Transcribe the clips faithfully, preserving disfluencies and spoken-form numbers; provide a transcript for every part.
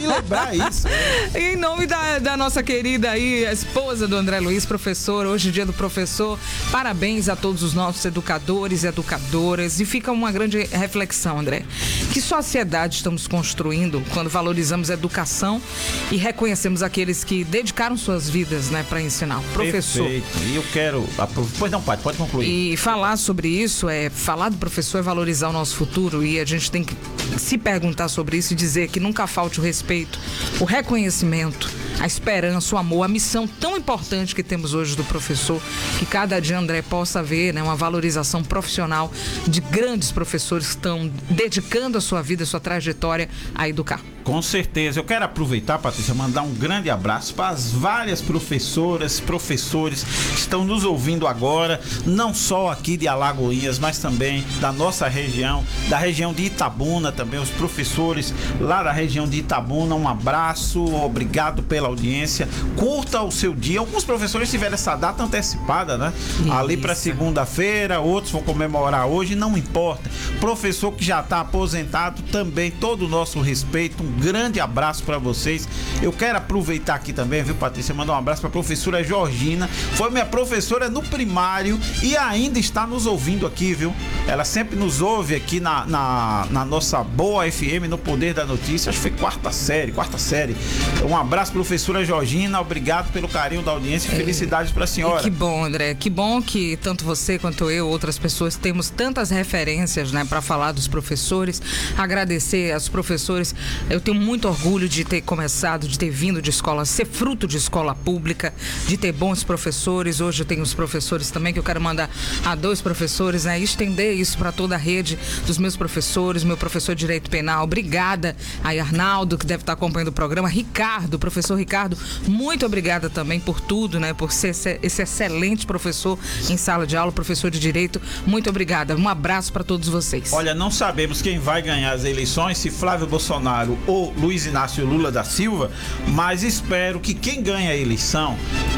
me lembrar isso. Em nome da, da nossa querida aí, esposa do André Luiz, professor, hoje é dia do professor, parabéns a todos os nossos educadores e educadoras. E fica uma grande reflexão, André. Que sociedade estamos construindo quando valorizamos a educação e reconhecemos aqueles que dedicaram suas vidas, né, para ensinar? O professor. Perfeito. E eu quero... Pois não, Paty, pode concluir. E falar sobre isso, é falar do professor é valorizar o nosso futuro, e a gente tem que se perguntar sobre isso e dizer que nunca falte o respeito, o reconhecimento, a esperança, o amor, a missão tão importante que temos hoje do professor, que cada dia, André, possa ver, né, uma valorização profissional de grandes professores que estão dedicando a sua vida, a sua trajetória a educar. Com certeza. Eu quero aproveitar, Patrícia, mandar um grande abraço para as várias professoras, professores que estão nos ouvindo agora, não só aqui de Alagoinhas, mas também da nossa região, da região de Itabuna também, os professores lá da região de Itabuna. Um abraço, obrigado pela audiência. Curta o seu dia. Alguns professores tiveram essa data antecipada, né? Isso. Ali para segunda-feira, outros vão comemorar hoje, não importa. Professor que já está aposentado, também todo o nosso respeito. Um grande abraço para vocês. Eu quero aproveitar aqui também, viu, Patrícia, mandar um abraço para a professora Georgina. Foi minha professora no primário e ainda está nos ouvindo aqui, viu? Ela sempre nos ouve aqui na, na, na nossa boa F M, no Poder da Notícia. Acho que foi quarta série, quarta série. Um abraço, professora Georgina. Obrigado pelo carinho da audiência e felicidades para a senhora. E que bom, André. Que bom que tanto você quanto eu, outras pessoas, temos tantas referências, né, para falar dos professores. Agradecer aos professores. Eu tenho muito orgulho de ter começado, de ter vindo de escola, ser fruto de escola pública, de ter bons professores. Hoje eu tenho os professores também, que eu quero mandar a dois professores, né, estender isso para toda a rede dos meus professores, meu professor de Direito Penal. Obrigada a Arnaldo, que deve estar acompanhando o programa. Ricardo, professor Ricardo, muito obrigada também por tudo, né, por ser esse excelente professor em sala de aula, professor de Direito. Muito obrigada. Um abraço para todos vocês. Olha, não sabemos quem vai ganhar as eleições, se Flávio Bolsonaro ou Luiz Inácio Lula da Silva, mas espero que quem ganha a eleição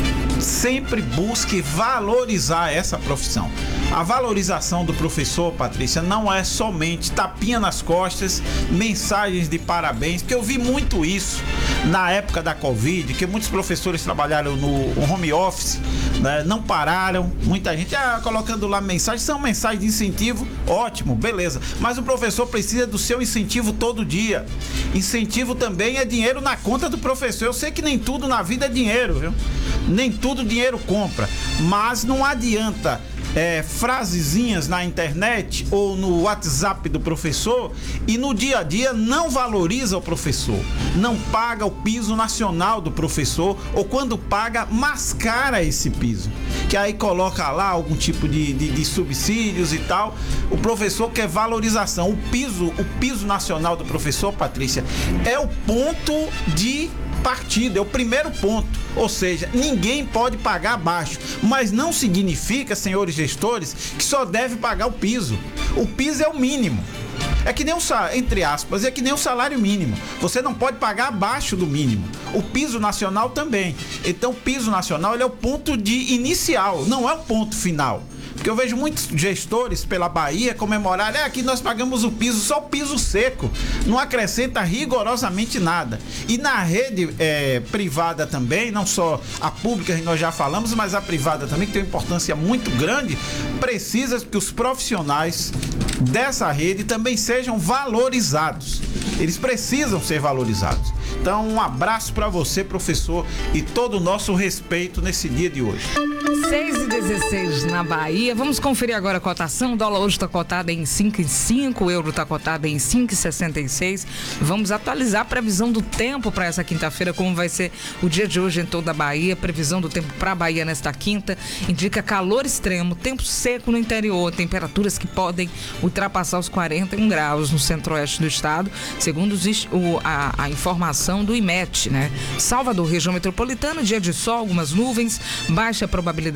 sempre busque valorizar essa profissão. A valorização do professor, Patrícia, não é somente tapinha nas costas, mensagens de parabéns, porque eu vi muito isso na época da Covid, que muitos professores trabalharam no home office, né, não pararam, muita gente ah, colocando lá mensagens, são mensagens de incentivo, ótimo, beleza, mas o professor precisa do seu incentivo todo dia. Incentivo também é dinheiro na conta do professor. Eu sei que nem tudo na vida é dinheiro, viu? Nem tudo dinheiro compra, mas não adianta É, frasezinhas na internet ou no WhatsApp do professor e no dia a dia não valoriza o professor, não paga o piso nacional do professor, ou quando paga, mascara esse piso, que aí coloca lá algum tipo de, de, de subsídios e tal. O professor quer valorização. O piso, o piso nacional do professor, Patrícia, é o ponto de partida, é o primeiro ponto, ou seja, ninguém pode pagar abaixo, mas não significa, senhores gestores, que só deve pagar o piso. O piso é o mínimo. É que nem o salário, entre aspas, é que nem o salário mínimo. Você não pode pagar abaixo do mínimo. O piso nacional também. Então, o piso nacional ele é o ponto de inicial, não é o ponto final. Porque eu vejo muitos gestores pela Bahia comemorar, é, aqui nós pagamos o piso, só o piso seco, não acrescenta rigorosamente nada. E na rede é, privada também, não só a pública que nós já falamos, mas a privada também, que tem uma importância muito grande, precisa que os profissionais dessa rede também sejam valorizados. Eles precisam ser valorizados. Então, um abraço para você, professor, e todo o nosso respeito nesse dia de hoje. seis e dezesseis na Bahia. Vamos conferir agora a cotação. O dólar hoje está cotado em cinco e cinco, o euro está cotado em cinco e sessenta e seis. Vamos atualizar a previsão do tempo para essa quinta-feira, como vai ser o dia de hoje em toda a Bahia. Previsão do tempo para a Bahia nesta quinta indica calor extremo, tempo seco no interior, temperaturas que podem ultrapassar os quarenta e um graus no centro-oeste do estado, segundo os, o, a, a informação do IMET, né? Salvador, região metropolitana, dia de sol, algumas nuvens, baixa probabilidade de chuva.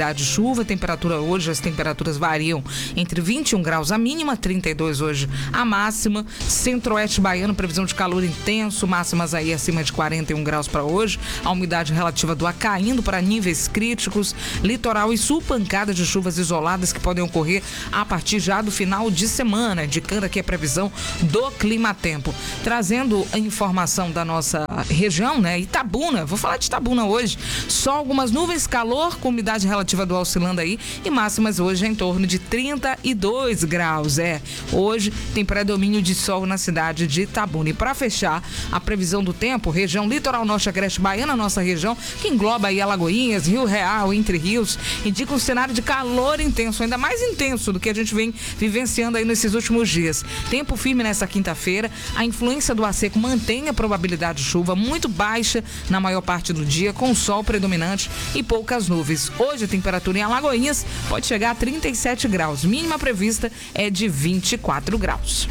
chuva. Temperatura hoje, as temperaturas variam entre vinte e um graus a mínima, trinta e dois hoje a máxima. Centro-oeste baiano, previsão de calor intenso, máximas aí acima de quarenta e um graus para hoje. A umidade relativa do ar caindo para níveis críticos. Litoral e sul, pancadas de chuvas isoladas que podem ocorrer a partir já do final de semana, indicando aqui a previsão do Climatempo. Trazendo a informação da nossa região, né? Itabuna, vou falar de Itabuna hoje. Só algumas nuvens, calor, com umidade relativa do ar oscilando aí e máximas hoje em torno de trinta e dois graus. É, hoje tem predomínio de sol na cidade de Itabuna. E para fechar a previsão do tempo, região litoral norte agreste baiana, nossa região, que engloba aí Alagoinhas, Rio Real, Entre Rios, indica um cenário de calor intenso, ainda mais intenso do que a gente vem vivenciando aí nesses últimos dias. Tempo firme nessa quinta-feira, a influência do ar seco mantém a probabilidade de chuva muito baixa na maior parte do dia, com sol predominante e poucas nuvens. Hoje a temperatura em Alagoinhas pode chegar a trinta e sete graus, mínima prevista é de vinte e quatro graus.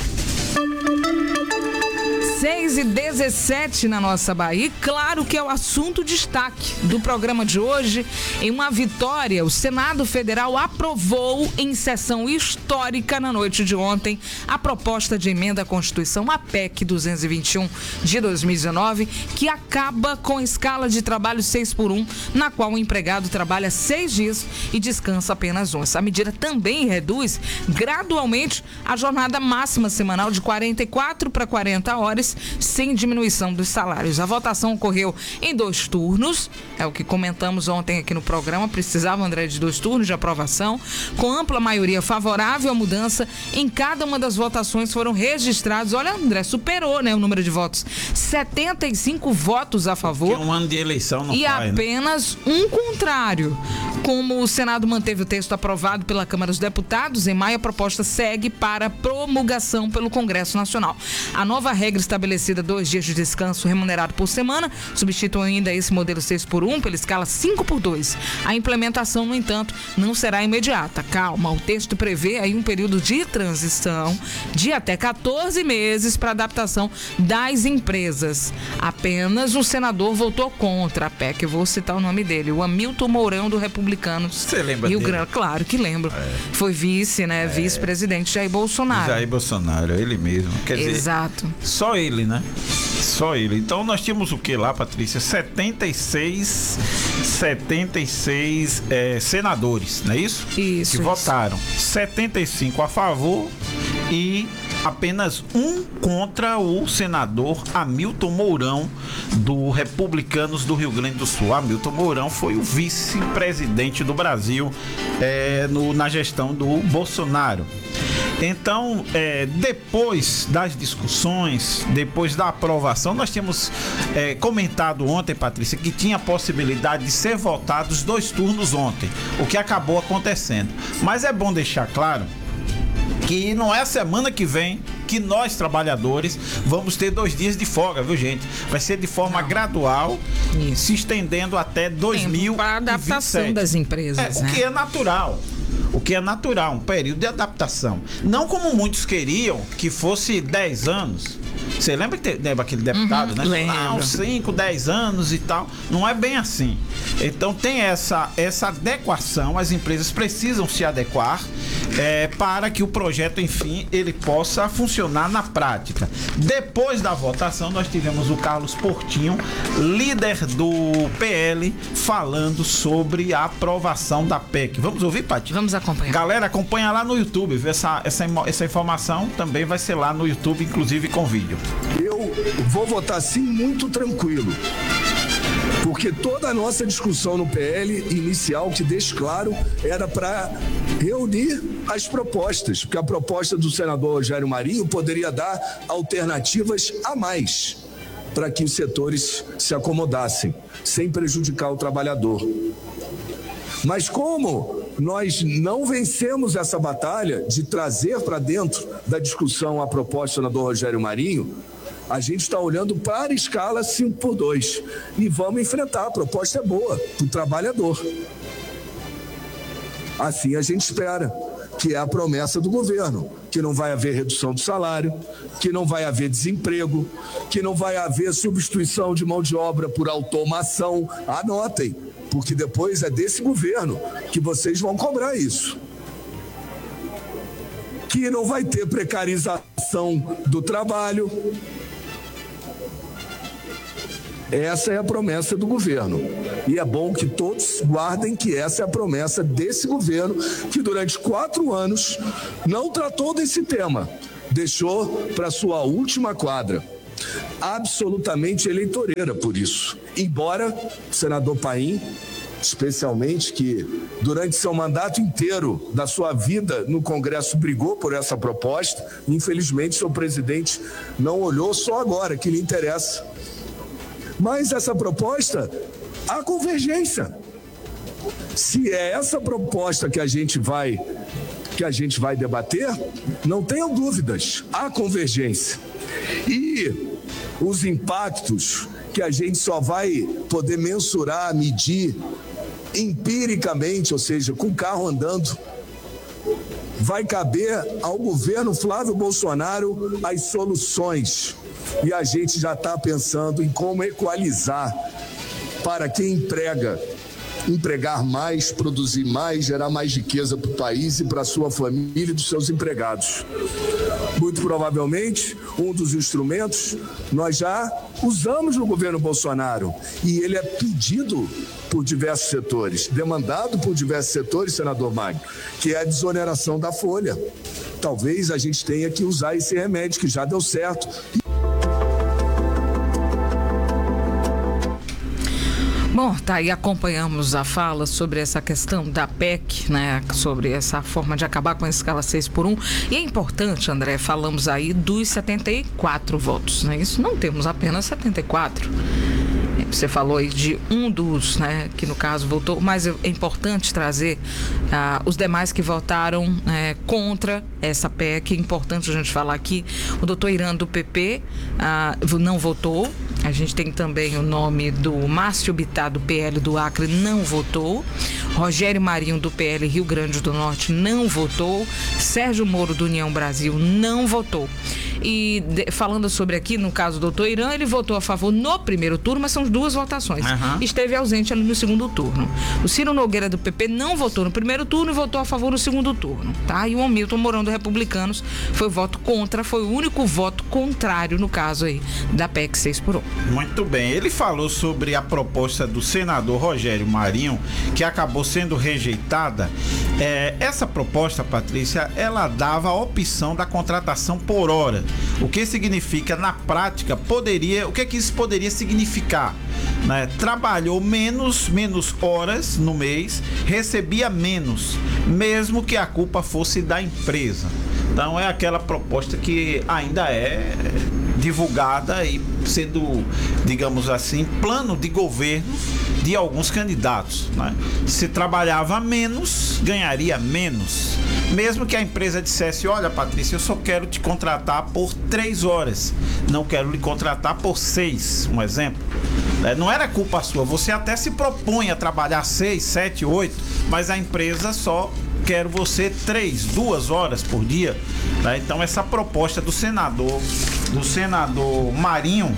seis e dezessete na nossa Bahia. Claro que é o assunto destaque do programa de hoje. Em uma vitória, o Senado Federal aprovou em sessão histórica na noite de ontem a proposta de emenda à Constituição, a P E C duzentos e vinte e um de dois mil e dezenove, que acaba com a escala de trabalho seis por um, na qual o empregado trabalha seis dias e descansa apenas um. Essa medida também reduz gradualmente a jornada máxima semanal de quarenta e quatro para quarenta horas, sem diminuição dos salários. A votação ocorreu em dois turnos, é o que comentamos ontem aqui no programa. Precisava, André, de dois turnos de aprovação, com ampla maioria favorável à mudança. Em cada uma das votações foram registrados, olha, André, superou, né, o número de votos, setenta e cinco votos a favor. Porque um ano de eleição não e faz, apenas né? um contrário. Como o Senado manteve o texto aprovado pela Câmara dos Deputados, em maio a proposta segue para promulgação pelo Congresso Nacional. A nova regra estabelecida dois dias de descanso remunerado por semana, substituindo ainda esse modelo seis por um pela escala cinco por dois. A implementação, no entanto, não será imediata. Calma, o texto prevê aí um período de transição de até quatorze meses para adaptação das empresas. Apenas um senador votou contra a P E C, eu vou citar o nome dele, o Hamilton Mourão, do Republicanos. Você lembra Rio dele? Grande, claro que lembro. É. Foi vice, né? É. Vice-presidente Jair Bolsonaro. Jair Bolsonaro, ele mesmo. Quer Exato. dizer, só ele, né? Só ele. Então nós tínhamos o que lá, Patrícia? setenta e seis, setenta e seis é, senadores, não é isso? Isso. Que isso. votaram. setenta e cinco a favor e apenas um contra o senador Hamilton Mourão, do Republicanos do Rio Grande do Sul. Hamilton Mourão foi o vice-presidente do Brasil é, no, na gestão do Bolsonaro. Então, é, depois das discussões, depois da aprovação, nós tínhamos é, comentado ontem, Patrícia, que tinha a possibilidade de ser votados dois turnos ontem, o que acabou acontecendo. Mas é bom deixar claro que não é a semana que vem que nós, trabalhadores, vamos ter dois dias de folga, viu, gente? Vai ser de forma não. gradual, Isso. se estendendo até dois mil e vinte e sete. Para a adaptação das empresas, é, né? O que é natural. O que é natural, um período de adaptação. Não como muitos queriam que fosse dez anos. Você lembra que lembra aquele deputado, uhum, né? Lembro. Ah, uns cinco, dez anos e tal. Não é bem assim. Então tem essa, essa adequação, as empresas precisam se adequar é, para que o projeto, enfim, ele possa funcionar na prática. Depois da votação, nós tivemos o Carlos Portinho, líder do P L, falando sobre a aprovação da P E C. Vamos ouvir, Paty? Vamos acompanhar. Galera, acompanha lá no YouTube. Essa, essa, essa informação também vai ser lá no YouTube, inclusive com vídeo. Eu vou votar sim muito tranquilo, porque toda a nossa discussão no P L inicial, que deixe claro, era para reunir as propostas, porque a proposta do senador Rogério Marinho poderia dar alternativas a mais para que os setores se acomodassem, sem prejudicar o trabalhador. Mas como nós não vencemos essa batalha de trazer para dentro da discussão a proposta do senador Rogério Marinho, a gente está olhando para a escala cinco por dois e vamos enfrentar. A proposta é boa para o trabalhador. Assim a gente espera, que é a promessa do governo, que que não vai haver redução do salário, que não vai haver desemprego, que não vai haver substituição de mão de obra por automação. Anotem, porque depois é desse governo que vocês vão cobrar isso. Que não vai ter precarização do trabalho. Essa é a promessa do governo. E é bom que todos guardem que essa é a promessa desse governo, que durante quatro anos não tratou desse tema, deixou para sua última quadra. Absolutamente eleitoreira por isso. Embora o senador Paim, especialmente, que durante seu mandato inteiro da sua vida no Congresso brigou por essa proposta, infelizmente seu presidente não olhou, só agora que lhe interessa. Mas essa proposta, há convergência. Se é essa proposta que a gente vai, que a gente vai debater, não tenham dúvidas, há convergência. E os impactos que a gente só vai poder mensurar, medir empiricamente, ou seja, com o carro andando, vai caber ao governo Flávio Bolsonaro as soluções. E a gente já está pensando em como equalizar para quem emprega, empregar mais, produzir mais, gerar mais riqueza para o país e para a sua família e dos seus empregados. Muito provavelmente, um dos instrumentos nós já usamos no governo Bolsonaro e ele é pedido por diversos setores, demandado por diversos setores, senador Magno, que é a desoneração da folha. Talvez a gente tenha que usar esse remédio que já deu certo. Bom, tá aí, acompanhamos a fala sobre essa questão da P E C, né, sobre essa forma de acabar com a escala seis por um. E é importante, André, falamos aí dos setenta e quatro votos, né? Isso não temos apenas setenta e quatro. Você falou aí de um dos, né, que no caso votou, mas é importante trazer ah, os demais que votaram eh, contra essa P E C. É importante a gente falar aqui, o doutor Irã do P P ah, não votou. A gente tem também o nome do Márcio Bittar do P L do Acre, não votou. Rogério Marinho do P L Rio Grande do Norte não votou. Sérgio Moro do União Brasil não votou. E de, falando sobre aqui, no caso do doutor Irã, ele votou a favor no primeiro turno, mas são duas votações. Uhum. Esteve ausente ali no segundo turno. O Ciro Nogueira do P P não votou no primeiro turno e votou a favor no segundo turno, tá? E o Hamilton Mourão do Republicanos foi o voto contra, foi o único voto contrário no caso aí da P E C seis por um. Muito bem, ele falou sobre a proposta do senador Rogério Marinho, que acabou sendo rejeitada. É, essa proposta, Patrícia, ela dava a opção da contratação por hora. O que significa, na prática, poderia, o que é que isso poderia significar? Né? Trabalhou menos, menos horas no mês, recebia menos, mesmo que a culpa fosse da empresa. Então é aquela proposta que ainda é divulgada e sendo, digamos assim, plano de governo de alguns candidatos, né? Se trabalhava menos, ganharia menos. Mesmo que a empresa dissesse, olha, Patrícia, eu só quero te contratar por três horas, não quero lhe contratar por seis, um exemplo. Não era culpa sua, você até se propõe a trabalhar seis, sete, oito, mas a empresa só quer você três, duas horas por dia. Tá? Então essa proposta do senador, do senador Marinho,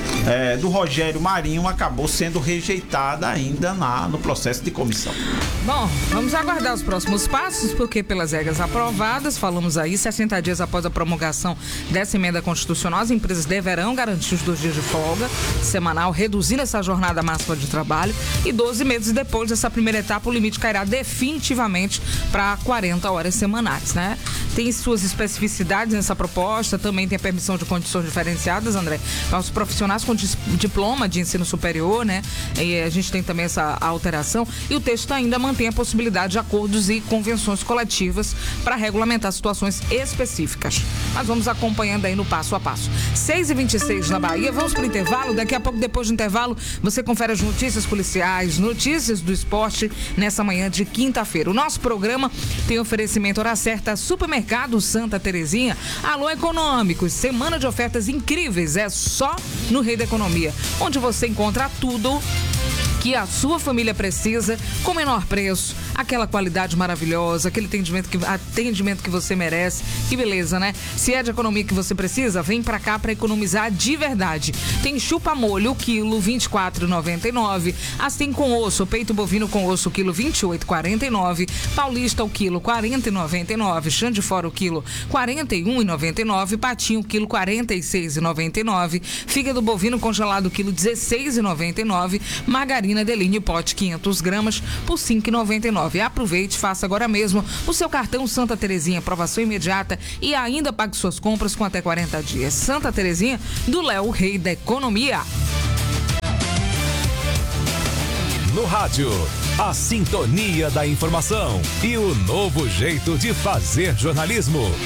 é, do Rogério Marinho, acabou sendo rejeitada ainda na, no processo de comissão. Bom, vamos aguardar os próximos passos, porque pelas regras aprovadas, falamos aí, sessenta dias após a promulgação dessa emenda constitucional, as empresas deverão garantir os dois dias de folga semanal, reduzindo essa jornada máxima de trabalho, e doze meses depois dessa primeira etapa, o limite cairá definitivamente para quarenta horas semanais, né? Tem suas especificidades nessa proposta, também tem a permissão de condições diferenciadas, André, para os profissionais com diploma de ensino superior, né? E a gente tem também essa alteração, e o texto ainda mantém a possibilidade de acordos e convenções coletivas para regulamentar situações específicas. Mas vamos acompanhando aí no passo a passo. seis e vinte e seis na Bahia, vamos para o intervalo. Daqui a pouco, depois do intervalo, você confere as notícias policiais, notícias do esporte nessa manhã de quinta-feira. O nosso programa tem oferecimento Hora Certa, Supermercado Santa Terezinha, Alô Econômicos, semana de ofertas incríveis, é só no Rei da Economia, onde você encontra tudo que a sua família precisa, com menor preço, aquela qualidade maravilhosa, aquele atendimento que, atendimento que você merece. Que beleza, né? Se é de economia que você precisa, vem pra cá pra economizar de verdade. Tem chupa-molho, o quilo, vinte e quatro reais e noventa e nove centavos. Assim com osso, peito bovino com osso, quilo, vinte e oito reais e quarenta e nove centavos. Paulista, o quilo, quarenta reais e noventa e nove centavos. Chã de fora, o quilo, quarenta e um reais e noventa e nove centavos. Patinho, o quilo, quarenta e seis reais e noventa e nove centavos. Fígado bovino congelado, quilo, dezesseis reais e noventa e nove centavos. Margarina Deline, pote, quinhentas gramas, por cinco reais e noventa e nove centavos. Aproveite, faça agora mesmo o seu cartão Santa Terezinha, aprovação imediata e ainda pague suas compras com até quarenta dias. Santa Terezinha, do Léo, rei da economia. No rádio, a sintonia da informação e o novo jeito de fazer jornalismo.